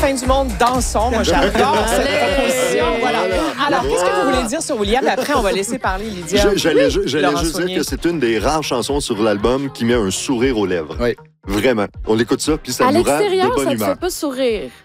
fin du monde, dansons. Moi, j'adore cette proposition. Voilà. Alors, qu'est-ce que vous voulez dire sur William? Après, on va laisser parler Lydia. J'allais juste Saunier. dire que c'est une des rares chansons sur l'album qui met un sourire aux lèvres. Oui. Vraiment. On écoute ça, puis ça À nous rend de l'extérieur, bonne ça te humeur. fait pas sourire.